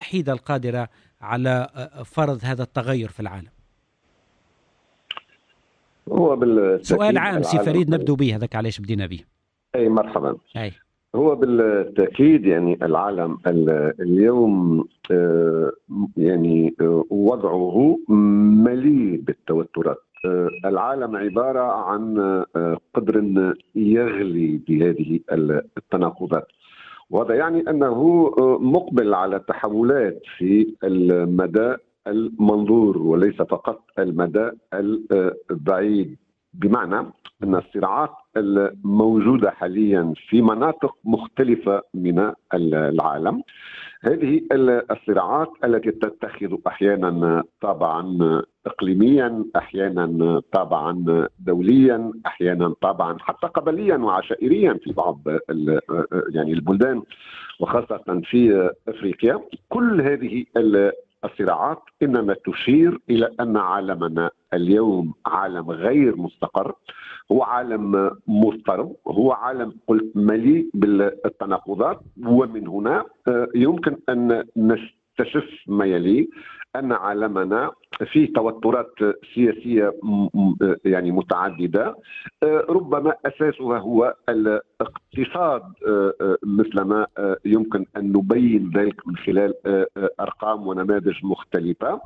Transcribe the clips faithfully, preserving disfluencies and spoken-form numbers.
الوحيدة القادرة على فرض هذا التغير في العالم؟ هو سؤال عام سي فريد نبدو به، هذاك علاش بدينا به. أي مرحبا. أي. هو بالتأكيد يعني العالم اليوم يعني وضعه مليء بالتوترات. العالم عبارة عن قدر يغلي بهذه التناقضات، وهذا يعني أنه مقبل على تحولات في المدى المنظور وليس فقط المدى البعيد، بمعنى أن الصراعات الموجودة حاليا في مناطق مختلفة من العالم، هذه الصراعات التي تتخذ أحيانا طابعا إقليميا، أحيانا طابعا دوليا، أحيانا طابعا حتى قبليا وعشائريا في بعض يعني البلدان وخاصة في أفريقيا. كل هذه الصراعات إنما تشير إلى أن عالمنا اليوم عالم غير مستقر، هو عالم مضطرب، هو عالم قلت مليء بالتناقضات. ومن هنا يمكن أن نستشف ما يلي، أن عالمنا فيه توترات سياسية يعني متعددة، ربما أساسها هو الاقتصاد مثلما يمكن أن نبين ذلك من خلال أرقام ونماذج مختلفة،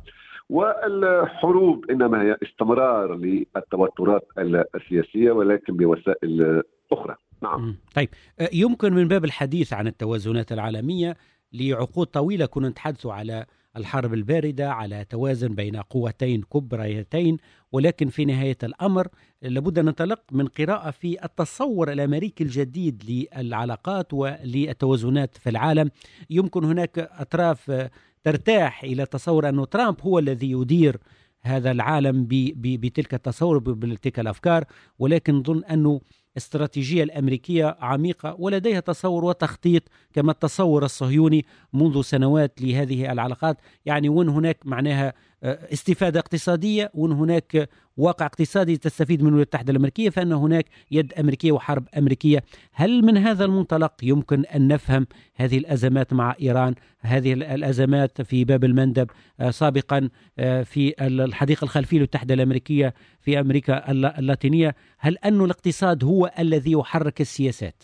والحروب إنما هي استمرار للتوترات السياسية ولكن بوسائل أخرى. نعم. طيب، يمكن من باب الحديث عن التوازنات العالمية، لعقود طويلة كنا نتحدث على الحرب الباردة، على توازن بين قوتين كبريتين، ولكن في نهاية الأمر لابد أن ننطلق من قراءة في التصور الأمريكي الجديد للعلاقات وللتوازنات في العالم. يمكن هناك أطراف ترتاح إلى تصور أن ترامب هو الذي يدير هذا العالم بتلك التصور بتلك الأفكار، ولكن ظن أنه الاستراتيجية الأمريكية عميقة ولديها تصور وتخطيط كما التصور الصهيوني منذ سنوات لهذه العلاقات. يعني وين هناك معناها استفادة اقتصادية، وين هناك واقع اقتصادي تستفيد منه الولايات المتحدة الأمريكية، فإن هناك يد أمريكية وحرب أمريكية. هل من هذا المنطلق يمكن أن نفهم هذه الأزمات مع إيران، هذه الأزمات في باب المندب سابقا في الحديقة الخلفية للولايات المتحدة الأمريكية في أمريكا اللاتينية؟ هل أن الاقتصاد هو الذي يحرك السياسات؟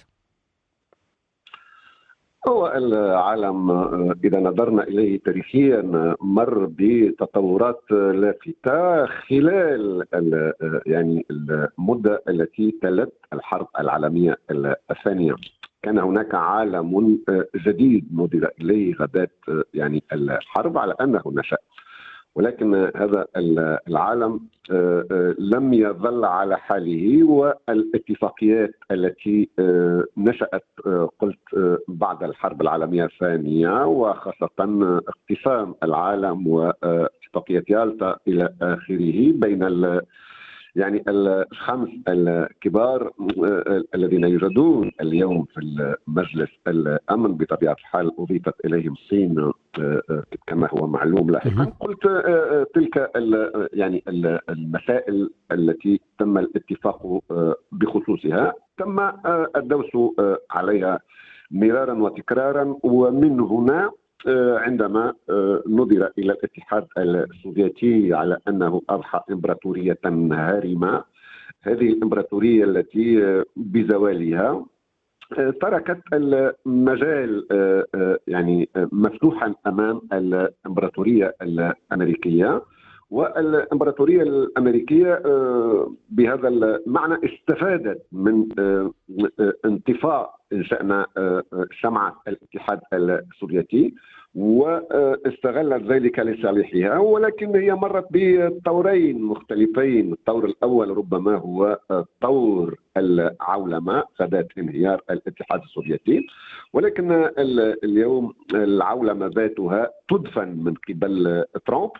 هو العالم إذا نظرنا إليه تاريخيا مر بتطورات لافتة خلال يعني المدة التي تلت الحرب العالمية الثانية. كان هناك عالم جديد نظر إليه غداة يعني الحرب على أنه نشأ، ولكن هذا العالم لم يظل على حاله، والاتفاقيات التي نشأت قلت بعد الحرب العالمية الثانية وخاصة اقتسام العالم واتفاقية يالطا إلى آخره بين يعني الخمس الكبار الذين يوجدون اليوم في مجلس الأمن، بطبيعة الحال أضيفت إليهم الصين كما هو معلوم لاحقا. قلت تلك يعني المسائل التي تم الاتفاق بخصوصها تم الدوس عليها مرارا وتكرارا، ومن هنا عندما نظر إلى الاتحاد السوفيتي على أنه أضحى إمبراطورية هارمة، هذه الإمبراطورية التي بزوالها تركت المجال يعني مفتوحا أمام الإمبراطورية الأمريكية، والإمبراطورية الأمريكية بهذا المعنى استفادت من انطفاء إن شأن شمعة الاتحاد السوفيتي واستغلت ذلك لصالحها، ولكن هي مرت بطورين مختلفين. الطور الأول ربما هو طور العولمة غداة انهيار الاتحاد السوفيتي، ولكن اليوم العولمة ذاتها تدفن من قبل ترامب،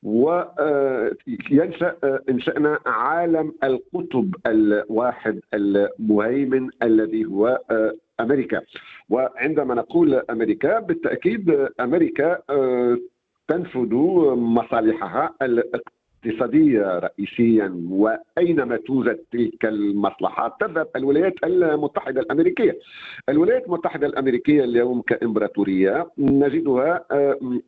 وينشأ إن شأن عالم القطب الواحد المهيمن الذي هو أمريكا. وعندما نقول أمريكا بالتأكيد أمريكا تنفذ مصالحها الاقتصادية رئيسيا، وأينما توجد تلك المصلحات تذهب الولايات المتحدة الأمريكية. الولايات المتحدة الأمريكية اليوم كإمبراطورية نجدها